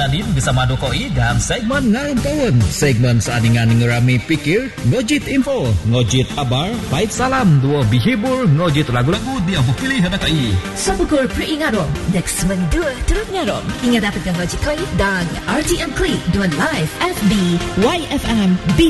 Sadin bersama Dokoi dan segmen Ngayon Kawan. Segmen seadingan ngerami pikir, ngojit info, ngojit abar, pait salam, dua bihibur, ngojit lagu-lagu dia pilih hadakai. Sapukul peringatong, next mendua turut ngarong. Ingat dapatkan ngojit koi dan RTM Klik, dua live FB, YFM,